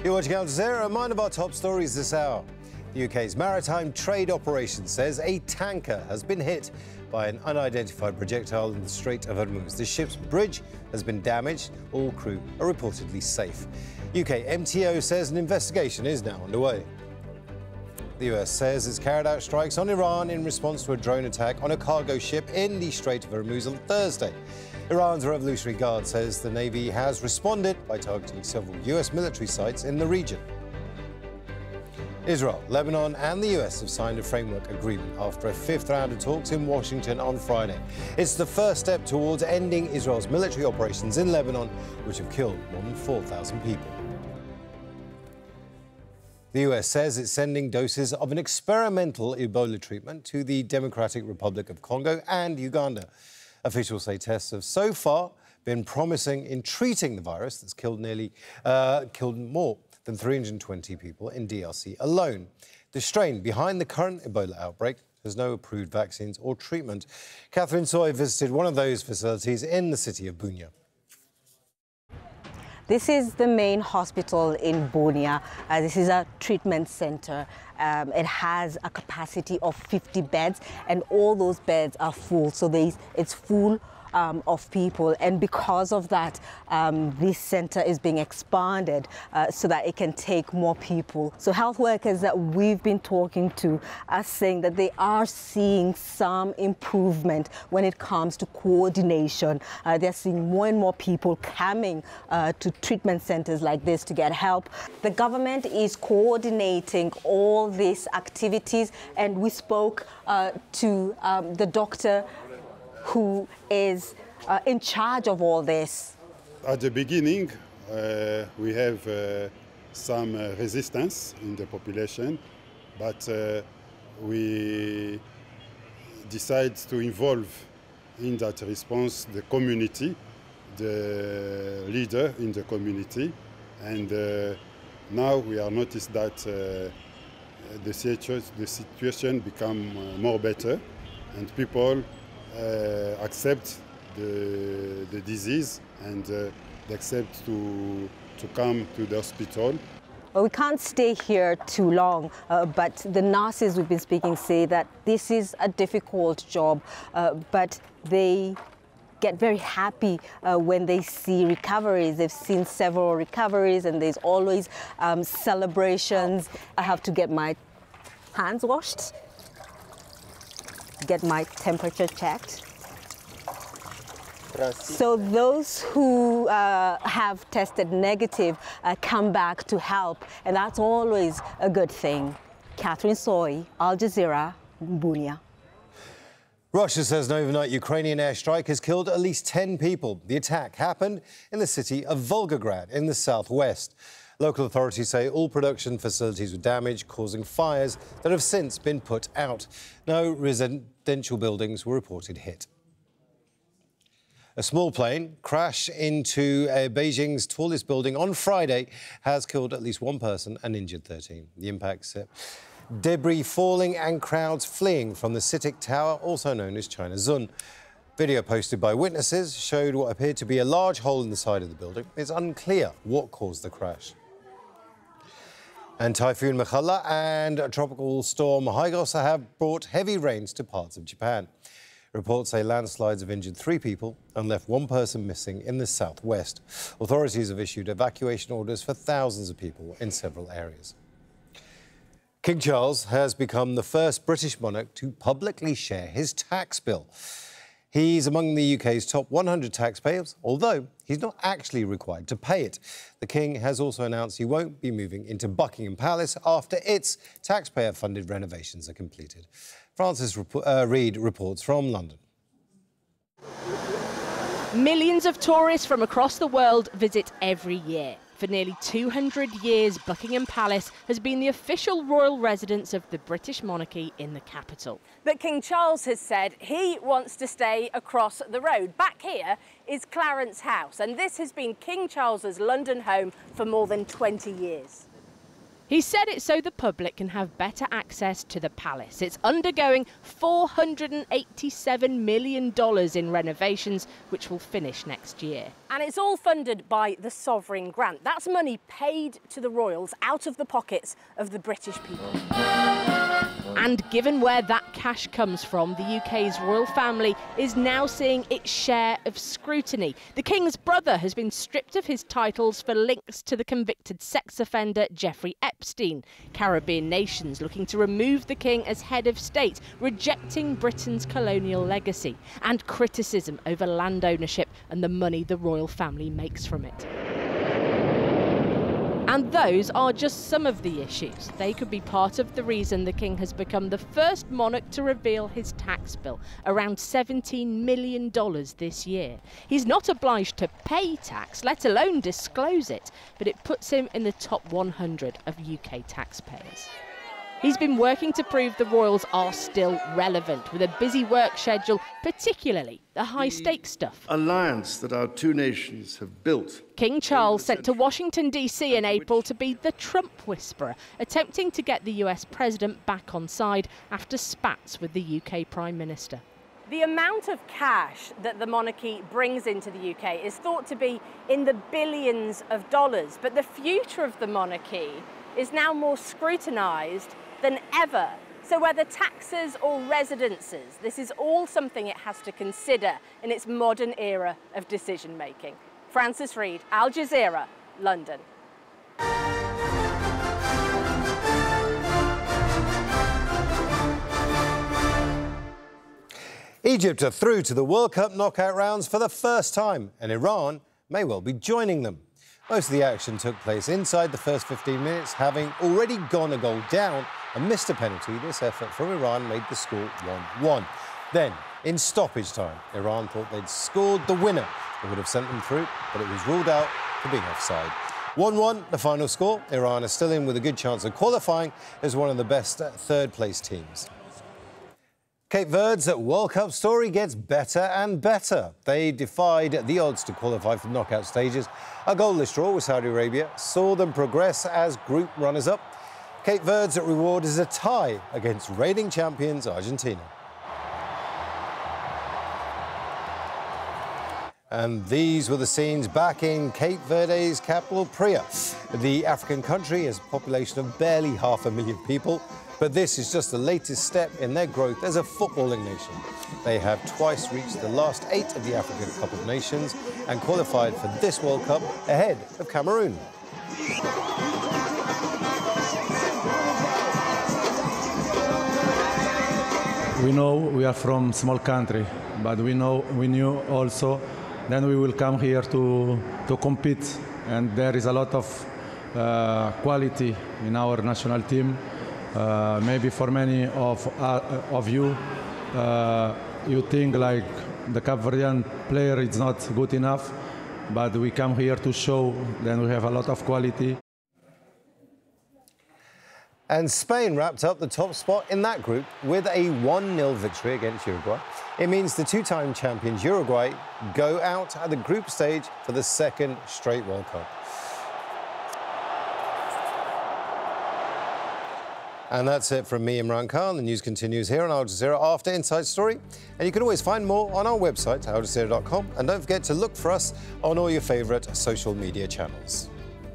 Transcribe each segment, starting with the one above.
You're watching Al Jazeera. A reminder of our top stories this hour. The UK's Maritime Trade Operation says a tanker has been hit by an unidentified projectile in the Strait of Hormuz. The ship's bridge has been damaged. All crew are reportedly safe. UK MTO says an investigation is now underway. The US says it's carried out strikes on Iran in response to a drone attack on a cargo ship in the Strait of Hormuz on Thursday. Iran's Revolutionary Guard says the Navy has responded by targeting several US military sites in the region. Israel, Lebanon and the US have signed a framework agreement after a fifth round of talks in Washington on Friday. It's the first step towards ending Israel's military operations in Lebanon, which have killed more than 4,000 people. The US says it's sending doses of an experimental Ebola treatment to the Democratic Republic of Congo and Uganda. Officials say tests have so far been promising in treating the virus that's killed more than 320 people in DRC alone. The strain behind the current Ebola outbreak has no approved vaccines or treatment. Catherine Soy visited one of those facilities in the city of Bunia. This is the main hospital in Bunia. This is a treatment center. It has a capacity of 50 beds, and all those beds are full. So it's full of people, and because of that, this center is being expanded so that it can take more people. So health workers that we've been talking to are saying that they are seeing some improvement when it comes to coordination. They're seeing more and more people coming to treatment centers like this to get help. The government is coordinating all these activities, and we spoke to the doctor who is in charge of all this. At the beginning, we have some resistance in the population, but we decide to involve in that response the community, the leader in the community, and now we are noticed that the situation become more better, and people accept the disease, and they accept to come to the hospital. Well, we can't stay here too long, but the nurses we've been speaking say that this is a difficult job, but they get very happy when they see recoveries. They've seen several recoveries, and there's always celebrations. I have to get my hands washed, get my temperature checked. So those who have tested negative come back to help, and that's always a good thing. Catherine Soy, Al Jazeera, Bunia. Russia says an overnight Ukrainian airstrike has killed at least 10 people. The attack happened in the city of Volgograd in the southwest. Local authorities say all production facilities were damaged, causing fires that have since been put out. No residential buildings were reported hit. A small plane crashed into Beijing's tallest building on Friday has killed at least one person and injured 13. The impact set debris falling and crowds fleeing from the CITIC Tower, also known as China Zun. Video posted by witnesses showed what appeared to be a large hole in the side of the building. It's unclear what caused the crash. And Typhoon Mekhala and Tropical Storm Hayagosa have brought heavy rains to parts of Japan. Reports say landslides have injured 3 people and left 1 person missing in the southwest. Authorities have issued evacuation orders for thousands of people in several areas. King Charles has become the first British monarch to publicly share his tax bill. He's among the UK's top 100 taxpayers, although he's not actually required to pay it. The King has also announced he won't be moving into Buckingham Palace after its taxpayer-funded renovations are completed. Francis Reid reports from London. Millions of tourists from across the world visit every year. For nearly 200 years, Buckingham Palace has been the official royal residence of the British monarchy in the capital. But King Charles has said he wants to stay across the road. Back here is Clarence House, and this has been King Charles's London home for more than 20 years. He said it so the public can have better access to the palace. It's undergoing $487 million in renovations, which will finish next year. And it's all funded by the sovereign grant. That's money paid to the royals out of the pockets of the British people. And given where that cash comes from, the UK's royal family is now seeing its share of scrutiny. The King's brother has been stripped of his titles for links to the convicted sex offender Jeffrey Epstein. Caribbean nations looking to remove the King as head of state, rejecting Britain's colonial legacy, and criticism over land ownership and the money the royal family makes from it. And those are just some of the issues. They could be part of the reason the King has become the first monarch to reveal his tax bill, around $17 million this year. He's not obliged to pay tax, let alone disclose it, but it puts him in the top 100 of UK taxpayers. He's been working to prove the royals are still relevant, with a busy work schedule, particularly the high-stakes stuff. Alliance that our two nations have built. King Charles sent to Washington, D.C. in April to be the Trump whisperer, attempting to get the US president back on side after spats with the UK Prime Minister. The amount of cash that the monarchy brings into the UK is thought to be in the billions of dollars, but the future of the monarchy is now more scrutinised than ever. So whether taxes or residences, this is all something it has to consider in its modern era of decision making. Frances Reid, Al Jazeera, London. Egypt are through to the World Cup knockout rounds for the first time, and Iran may well be joining them. Most of the action took place inside the first 15 minutes, having already gone a goal down and missed a penalty. This effort from Iran made the score 1-1. Then, in stoppage time, Iran thought they'd scored the winner. It would have sent them through, but it was ruled out for being offside. 1-1, the final score. Iran is still in with a good chance of qualifying as one of the best third-place teams. Cape Verde's World Cup story gets better and better. They defied the odds to qualify for the knockout stages. A goalless draw with Saudi Arabia saw them progress as group runners-up. Cape Verde's reward is a tie against reigning champions Argentina. And these were the scenes back in Cape Verde's capital, Praia. The African country has a population of barely 500,000 people. But this is just the latest step in their growth as a footballing nation. They have twice reached the last 8 of the African Cup of Nations and qualified for this World Cup ahead of Cameroon. We know we are from a small country, but we knew also then we will come here to compete, and there is a lot of quality in our national team. Maybe for many of you, you think like the Cape Verdean player is not good enough, but we come here to show that we have a lot of quality. And Spain wrapped up the top spot in that group with a 1-0 victory against Uruguay. It means the two-time champions Uruguay go out at the group stage for the second straight World Cup. And that's it from me, Imran Khan. The news continues here on Al Jazeera after Inside Story. And you can always find more on our website, aljazeera.com. And don't forget to look for us on all your favourite social media channels.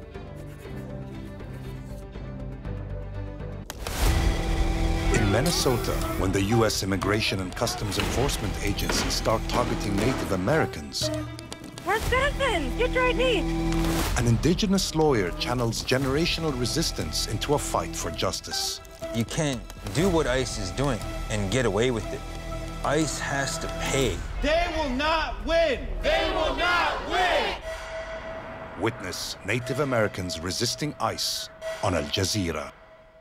In Minnesota, when the U.S. Immigration and Customs Enforcement agencies start targeting Native Americans, We're citizens! Get your ID! an indigenous lawyer channels generational resistance into a fight for justice. You can't do what ICE is doing and get away with it. ICE has to pay. They will not win! They will not win! Witness Native Americans resisting ICE on Al Jazeera.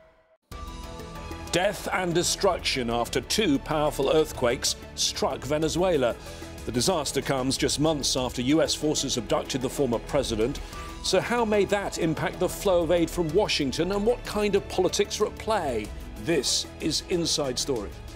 Death and destruction after 2 powerful earthquakes struck Venezuela. The disaster comes just months after US forces abducted the former president. So how may that impact the flow of aid from Washington, and what kind of politics are at play? This is Inside Story.